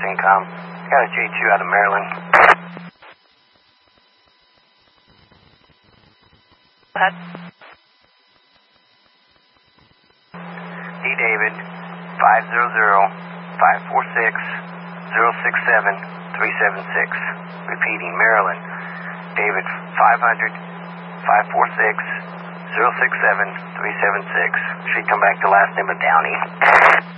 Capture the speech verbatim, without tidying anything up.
Incom. Got a J two out of Maryland. Go ahead. D. David, five zero zero, five four six, zero six seven, three seven six. Repeating, Maryland. David, five hundred, five four six, zero six seven, three seven six. Should come back to last name of Downey.